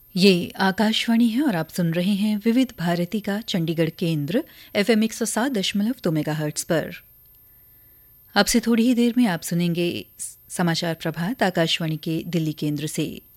ये आकाशवाणी है और आप सुन रहे हैं विविध भारती का चंडीगढ़ केंद्र FM 107.2 मेगाहर्ट्ज पर। अब से थोड़ी ही देर में आप सुनेंगे समाचार प्रभात आकाशवाणी के दिल्ली केंद्र से।